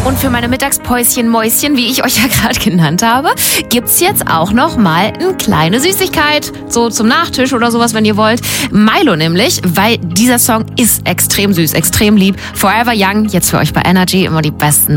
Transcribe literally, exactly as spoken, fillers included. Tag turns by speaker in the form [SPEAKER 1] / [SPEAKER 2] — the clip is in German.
[SPEAKER 1] Und für meine Mittagspäuschen, Mäuschen, wie ich euch ja gerade genannt habe, gibt's jetzt auch noch mal eine kleine Süßigkeit, so zum Nachtisch oder sowas, wenn ihr wollt. Milo nämlich, weil dieser Song ist extrem süß, extrem lieb. Forever Young, jetzt für euch bei Energy, immer die besten